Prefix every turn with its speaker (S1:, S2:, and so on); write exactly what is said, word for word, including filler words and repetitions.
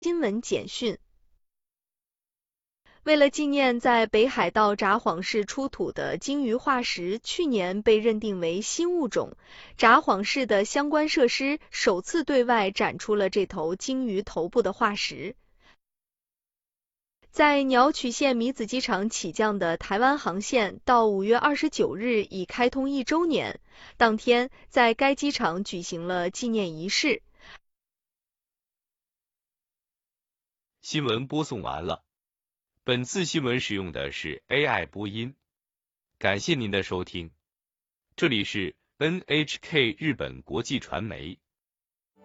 S1: 新闻简讯。为了纪念在北海道札幌市出土的鲸鱼化石去年被认定为新物种，札幌市的相关设施首次对外展出了这头鲸鱼头部的化石。在鸟取县米子机场起降的台湾航线到五月二十九日已开通一周年，当天在该机场举行了纪念仪式。
S2: 新闻播送完了。本次新闻使用的是 A I 播音，感谢您的收听。这里是 N H K 日本国际传媒。